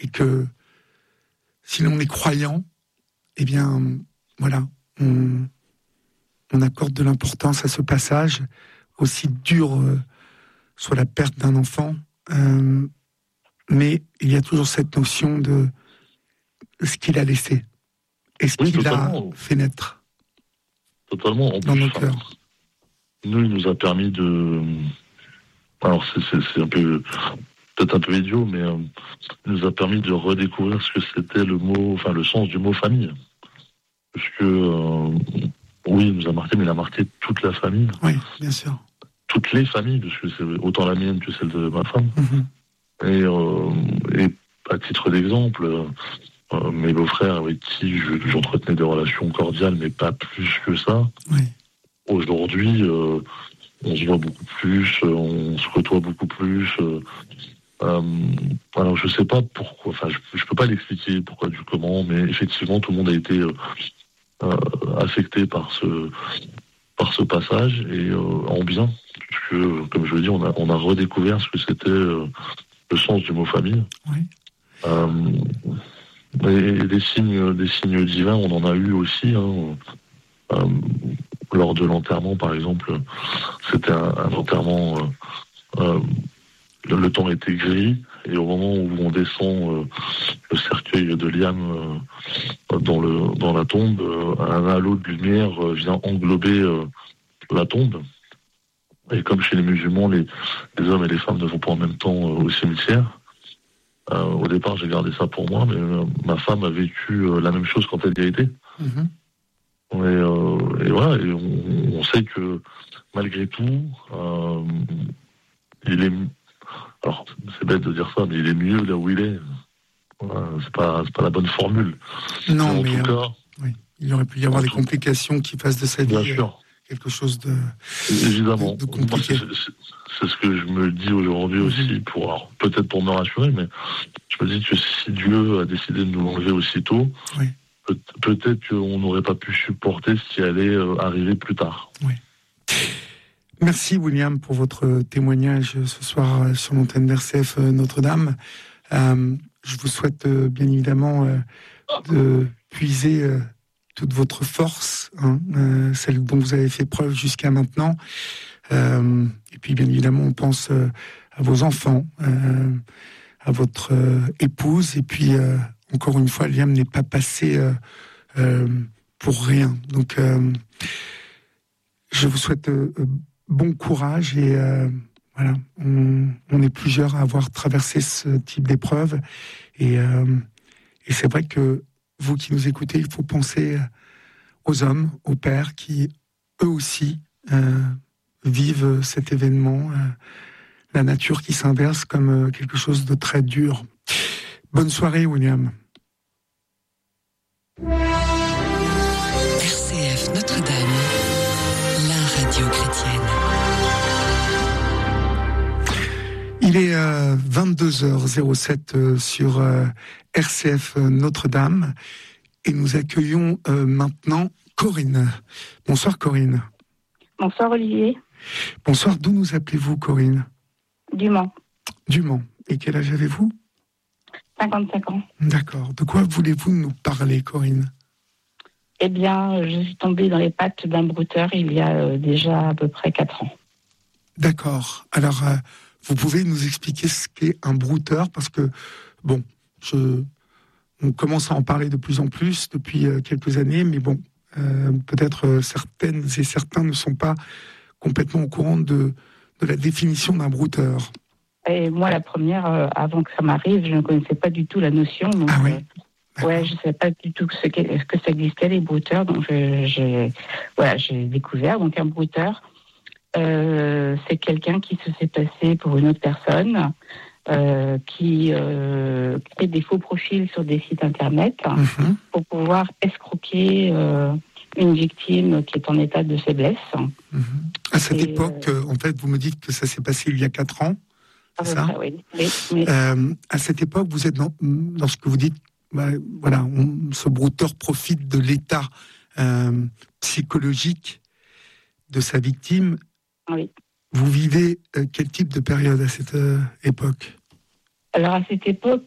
et que si l'on est croyant, eh bien, voilà, on accorde de l'importance à ce passage, aussi dur soit la perte d'un enfant, mais il y a toujours cette notion de ce qu'il a laissé et ce qu'il a fait naître. Totalement. En dans plus, nos cœurs. Nous, il nous a permis de... Alors, c'est un peu... peut-être un peu idiot, mais il nous a permis de redécouvrir ce que c'était le sens du mot famille. Parce que, oui, il nous a marqué, mais il a marqué toute la famille. Oui, bien sûr. Toutes les familles, parce que c'est autant la mienne que celle de ma femme. Mm-hmm. Et à titre d'exemple, mes beaux-frères avec qui j'entretenais des relations cordiales, mais pas plus que ça. Oui. Aujourd'hui, on se voit beaucoup plus, on se côtoie beaucoup plus. Alors je sais pas pourquoi, enfin je peux pas l'expliquer pourquoi du comment, mais effectivement tout le monde a été affecté par ce passage et en bien, puisque comme je le dis, on a redécouvert ce que c'était le sens du mot famille. Oui. Et des signes divins, on en a eu aussi. Lors de l'enterrement, par exemple, c'était un enterrement. Le temps était gris et au moment où on descend le cercueil de liane dans la tombe, un halo de lumière vient englober la tombe. Et comme chez les musulmans, les hommes et les femmes ne vont pas en même temps au cimetière. Au départ, j'ai gardé ça pour moi, mais ma femme a vécu la même chose quand elle y a été. Mm-hmm. Et voilà, et on sait que malgré tout, il est... Alors, c'est bête de dire ça, mais il est mieux là où il est. Voilà, c'est pas la bonne formule. Non, mais en tout cas... Oui, il aurait pu y avoir des complications qui fassent de sa vie... Bien sûr. Quelque chose de... Évidemment. De compliqué. Moi, c'est ce que je me dis aujourd'hui aussi, peut-être pour me rassurer, mais je me dis que si Dieu a décidé de nous l'enlever aussitôt, oui. Peut-être qu'on n'aurait pas pu supporter ce qui allait arriver plus tard. Oui. Merci William pour votre témoignage ce soir sur l'antenne d'RCF Notre-Dame. Je vous souhaite bien évidemment de puiser toute votre force, celle dont vous avez fait preuve jusqu'à maintenant. Et puis bien évidemment on pense à vos enfants, à votre épouse, et puis encore une fois, Liam n'est pas passé pour rien. Donc, je vous souhaite bon courage et voilà, on est plusieurs à avoir traversé ce type d'épreuve et c'est vrai que vous qui nous écoutez, il faut penser aux hommes, aux pères qui eux aussi vivent cet événement, la nature qui s'inverse comme quelque chose de très dur. Bonne soirée, William. RCF Notre-Dame, la radio chrétienne. Il est 22h07 sur RCF Notre-Dame et nous accueillons maintenant Corinne. Bonsoir Corinne. Bonsoir Olivier. Bonsoir, d'où nous appelez-vous Corinne ? Du Mans. Du Mans. Et quel âge avez-vous ? 55 ans. D'accord. De quoi voulez-vous nous parler, Corinne ? Eh bien, je suis tombée dans les pattes d'un brouteur il y a déjà à peu près 4 ans. D'accord. Alors, vous pouvez nous expliquer ce qu'est un brouteur ? Parce que, bon, on commence à en parler de plus en plus depuis quelques années, mais bon, peut-être certaines et certains ne sont pas complètement au courant de la définition d'un brouteur. Et moi, la première, avant que ça m'arrive, je ne connaissais pas du tout la notion. Donc, ah oui. Ouais, je ne savais pas du tout que ça existait, les brouteurs. Donc, j'ai découvert. Donc, un brouteur, c'est quelqu'un qui se fait passer pour une autre personne, qui crée des faux profils sur des sites internet pour pouvoir escroquer une victime qui est en état de faiblesse. À cette époque, en fait, vous me dites que ça s'est passé il y a 4 ans. C'est ça ? Oui. À cette époque, vous êtes dans ce que vous dites, voilà, ce brouteur profite de l'état psychologique de sa victime. Oui. Vous vivez quel type de période à cette époque ? Alors à cette époque,